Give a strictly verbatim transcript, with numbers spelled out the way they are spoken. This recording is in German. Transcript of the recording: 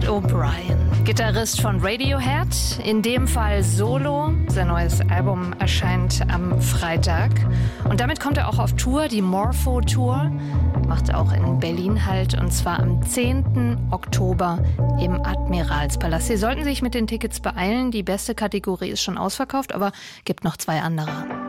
O'Brien, Gitarrist von Radiohead, in dem Fall solo. Sein neues Album erscheint am Freitag. Und damit kommt er auch auf Tour, die Morpho Tour. Macht auch in Berlin Halt, und zwar am zehnten Oktober im Admiralspalast. Sie sollten sich mit den Tickets beeilen. Die beste Kategorie ist schon ausverkauft, aber gibt noch zwei andere.